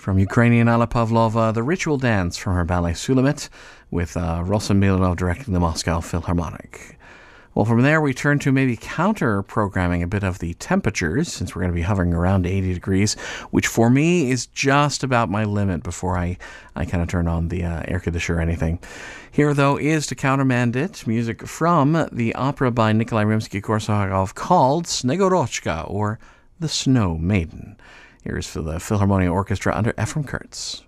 From Ukrainian Alla Pavlova, the ritual dance from her ballet Sulamit, with Rosen Milanov directing the Moscow Philharmonic. Well, from there we turn to maybe counter-programming a bit of the temperatures, since we're going to be hovering around 80 degrees, which for me is just about my limit before I kind of turn on the air conditioner or anything. Here, though, is to countermand it, music from the opera by Nikolai Rimsky-Korsakov called Snegorochka, or The Snow Maiden. Here is for the Philharmonia Orchestra under Ephraim Kurtz.